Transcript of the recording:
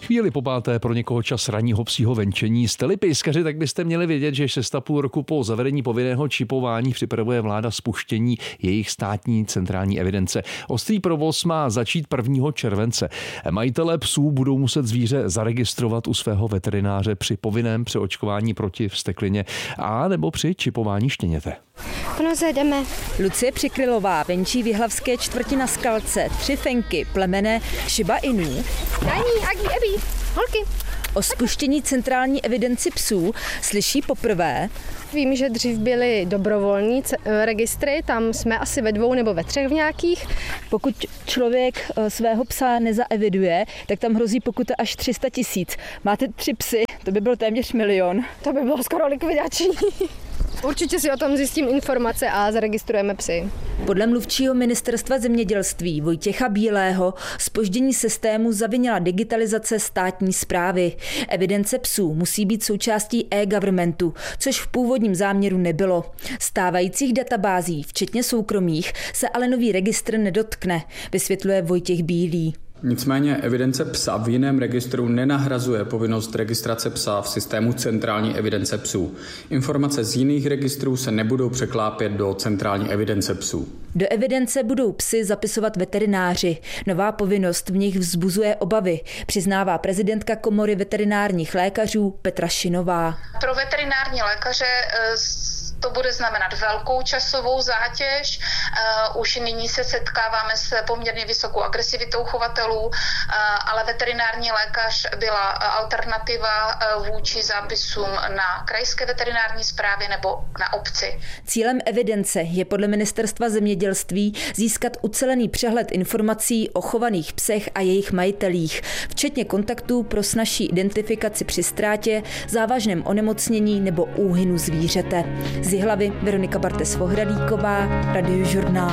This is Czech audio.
chvíli po páté pro někoho čas ranního psího venčení. Jste-li pejskaři, tak byste měli vědět, že 6,5 roku po zavedení povinného čipování připravuje vláda spuštění jejich státní centrální evidence. Ostrý provoz má začít 1. července. Majitelé psů budou muset zvíře zaregistrovat u svého veterináře při povinném přeočkování proti vzteklině a nebo při čipování štěněte. Jdeme. Lucie Přikrylová venčí v jihlavské čtvrti Na Skalce 3 fenky plemene Shiba Inu. Holky. O spuštění centrální evidenci psů slyší poprvé. Vím, že dřív byly dobrovolní registry, tam jsme asi ve 2 nebo ve 3 v nějakých. Pokud člověk svého psa nezaeviduje, tak tam hrozí pokuta až 300 000. Máte 3 psy, to by byl téměř 1 000 000. To by bylo skoro likvidační. Určitě si o tom zjistím informace a zaregistrujeme psy. Podle mluvčího ministerstva zemědělství Vojtěcha Bílého zpoždění systému zavinila digitalizace státní správy. Evidence psů musí být součástí e-governmentu, což v původním záměru nebylo. Stávajících databází, včetně soukromých, se ale nový registr nedotkne, vysvětluje Vojtěch Bílý. Nicméně evidence psa v jiném registru nenahrazuje povinnost registrace psa v systému centrální evidence psů. Informace z jiných registrů se nebudou překlápět do centrální evidence psů. Do evidence budou psy zapisovat veterináři. Nová povinnost v nich vzbuzuje obavy, přiznává prezidentka Komory veterinárních lékařů Petra Šinová. Pro veterinární lékaře to bude znamenat velkou časovou zátěž. Už nyní se setkáváme s poměrně vysokou agresivitou chovatelů, ale veterinární lékař byla alternativa vůči zápisům na krajské veterinární správě nebo na obci. Cílem evidence je podle ministerstva zemědělství získat ucelený přehled informací o chovaných psech a jejich majitelích, včetně kontaktů pro snazší identifikaci při ztrátě, závažném onemocnění nebo úhynu zvířete. Z Jihlavy Veronika Bartes-Vohralíková, Radiožurnál.